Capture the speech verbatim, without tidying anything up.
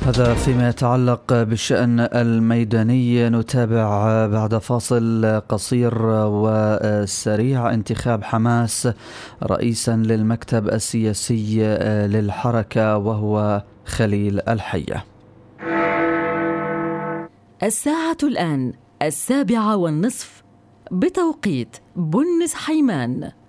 هذا فيما يتعلق بالشأن الميداني. نتابع بعد فاصل قصير وسريع انتخاب حماس رئيسا للمكتب السياسي للحركة وهو خليل الحية. الساعة الآن السابعة والنصف بتوقيت بونس حيمان.